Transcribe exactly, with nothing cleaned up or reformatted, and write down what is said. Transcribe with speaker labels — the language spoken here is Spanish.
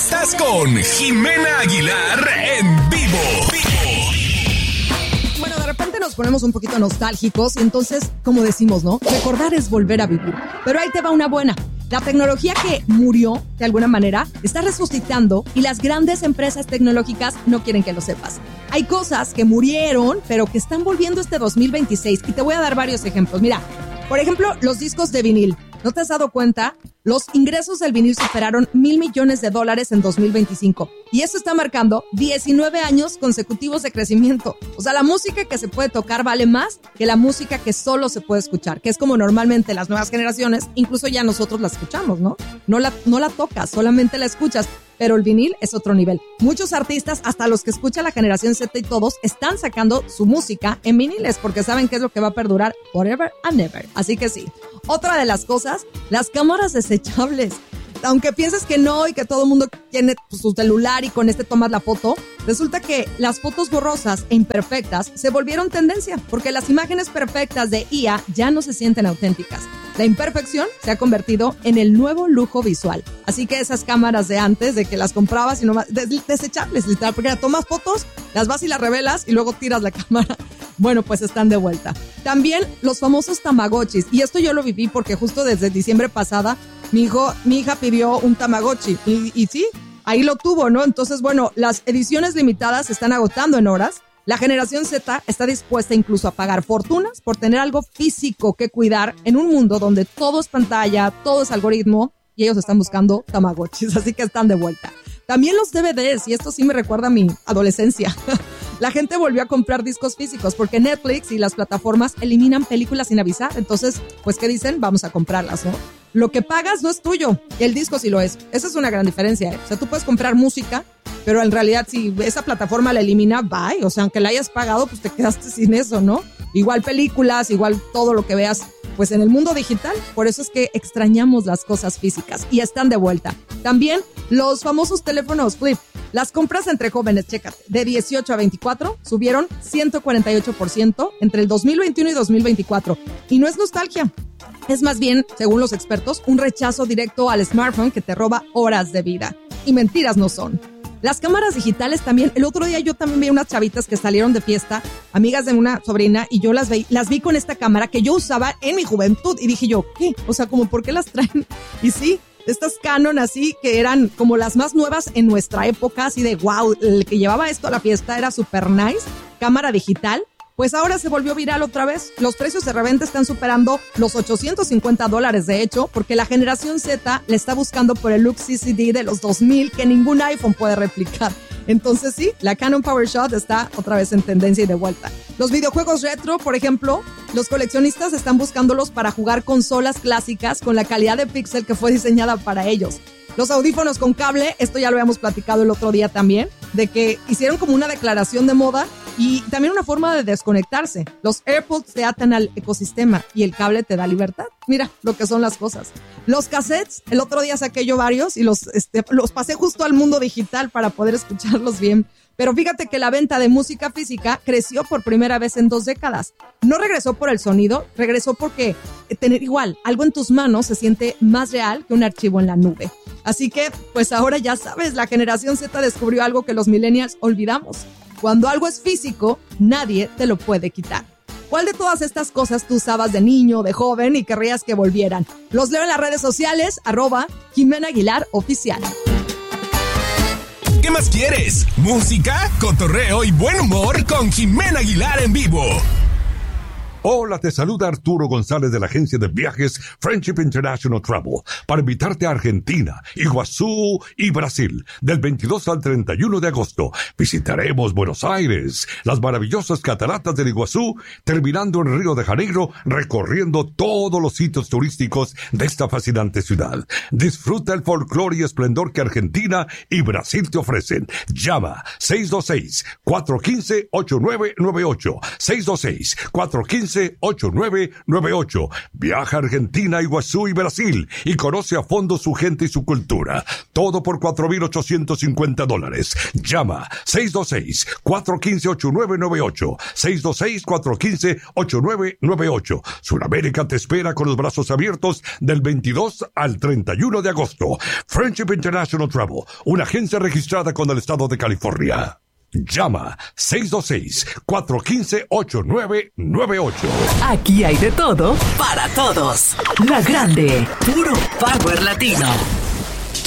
Speaker 1: Estás con Jimena Aguilar en vivo.
Speaker 2: Bueno, de repente nos ponemos un poquito nostálgicos y entonces, como decimos, ¿no? Recordar es volver a vivir. Pero ahí te va una buena. La tecnología que murió, de alguna manera, está resucitando y las grandes empresas tecnológicas no quieren que lo sepas. Hay cosas que murieron, pero que están volviendo este dos mil veintiséis y te voy a dar varios ejemplos. Mira, por ejemplo, los discos de vinil. ¿No te has dado cuenta? Los ingresos del vinil superaron mil millones de dólares en dos mil veinticinco. Y eso está marcando diecinueve años consecutivos de crecimiento. O sea, la música que se puede tocar vale más que la música que solo se puede escuchar, que es como normalmente las nuevas generaciones, incluso ya nosotros la escuchamos, ¿no? No la, no la tocas, solamente la escuchas. Pero el vinil es otro nivel. Muchos artistas, hasta los que escucha la generación Z y todos, están sacando su música en viniles porque saben que es lo que va a perdurar forever and ever. Así que sí. Otra de las cosas, las cámaras desechables. Aunque pienses que no y que todo el mundo tiene su celular y con este tomas la foto, resulta que las fotos borrosas e imperfectas se volvieron tendencia porque las imágenes perfectas de I A ya no se sienten auténticas. La imperfección se ha convertido en el nuevo lujo visual. Así que esas cámaras de antes, de que las comprabas y no más, desechables, literal, porque tomas fotos, las vas y las revelas y luego tiras la cámara. Bueno, pues están de vuelta. También los famosos Tamagotchis. Y esto yo lo viví porque justo desde diciembre pasada mi hijo, mi hija pidió un Tamagotchi y, y sí, ahí lo tuvo, ¿no? Entonces, bueno, las ediciones limitadas se están agotando en horas. La generación Z está dispuesta incluso a pagar fortunas por tener algo físico que cuidar en un mundo donde todo es pantalla, todo es algoritmo y ellos están buscando Tamagotchis, así que están de vuelta. También los D V Ds, y esto sí me recuerda a mi adolescencia. La gente volvió a comprar discos físicos porque Netflix y las plataformas eliminan películas sin avisar. Entonces, pues, ¿qué dicen? Vamos a comprarlas, ¿no? Lo que pagas no es tuyo, el disco sí lo es. Esa es una gran diferencia, ¿eh? O sea, tú puedes comprar música, pero en realidad si esa plataforma la elimina, bye. O sea, aunque la hayas pagado, pues te quedaste sin eso, ¿no? Igual películas, igual todo lo que veas, pues en el mundo digital. Por eso es que extrañamos las cosas físicas y están de vuelta. También los famosos teléfonos flip. Las compras entre jóvenes, chécate, de dieciocho a veinticuatro subieron ciento cuarenta y ocho por ciento entre el dos mil veintiuno y dos mil veinticuatro. Y no es nostalgia. Es más bien, según los expertos, un rechazo directo al smartphone que te roba horas de vida. Y mentiras no son. Las cámaras digitales también. El otro día yo también vi unas chavitas que salieron de fiesta, amigas de una sobrina, y yo las vi, las vi con esta cámara que yo usaba en mi juventud. Y dije yo, ¿qué? O sea, como, ¿por qué las traen? Y sí, estas Canon así, que eran como las más nuevas en nuestra época, así de wow, el que llevaba esto a la fiesta era super nice, cámara digital. Pues ahora se volvió viral otra vez. Los precios de reventa están superando los ochocientos cincuenta dólares, de hecho, porque la generación Z le está buscando por el look C C D de los dos mil que ningún iPhone puede replicar. Entonces sí, la Canon PowerShot está otra vez en tendencia y de vuelta. Los videojuegos retro, por ejemplo, los coleccionistas están buscándolos para jugar consolas clásicas con la calidad de píxel que fue diseñada para ellos. Los audífonos con cable, esto ya lo habíamos platicado el otro día también, de que hicieron como una declaración de moda y también una forma de desconectarse. Los AirPods te atan al ecosistema y el cable te da libertad. Mira lo que son las cosas. Los cassettes, el otro día saqué yo varios y los, este, los pasé justo al mundo digital para poder escucharlos bien. Pero fíjate que la venta de música física creció por primera vez en dos décadas. No regresó por el sonido, regresó porque tener igual algo en tus manos se siente más real que un archivo en la nube. Así que, pues ahora ya sabes, la generación Z descubrió algo que los millennials olvidamos. Cuando algo es físico, nadie te lo puede quitar. ¿Cuál de todas estas cosas tú usabas de niño, de joven y querrías que volvieran? Los leo en las redes sociales, arroba Jimena Aguilar Oficial.
Speaker 1: ¿Qué más quieres? Música, cotorreo y buen humor con Jimena Aguilar en vivo.
Speaker 3: Hola, te saluda Arturo González de la agencia de viajes Friendship International Travel para invitarte a Argentina, Iguazú y Brasil del veintidós al treinta y uno de agosto. Visitaremos Buenos Aires, las maravillosas cataratas del Iguazú, terminando en Río de Janeiro, recorriendo todos los sitios turísticos de esta fascinante ciudad. Disfruta el folclore y esplendor que Argentina y Brasil te ofrecen. Llama seis dos seis, cuatro uno cinco, ocho nueve nueve ocho, seis dos seis, cuatro uno cinco, ocho nueve nueve ocho. Viaja a Argentina, Iguazú y Brasil y conoce a fondo su gente y su cultura. Todo por cuatro mil ochocientos cincuenta dólares. Llama seis dos seis, cuatro uno cinco, ocho nueve nueve ocho. seis dos seis, cuatro uno cinco, ocho nueve nueve ocho. Sudamérica te espera con los brazos abiertos del veintidós al treinta y uno de agosto. Friendship International Travel, una agencia registrada con el estado de California. Llama seis dos seis, cuatro uno cinco, ocho nueve nueve ocho.
Speaker 4: Aquí hay de todo para todos. La Grande, puro power latino.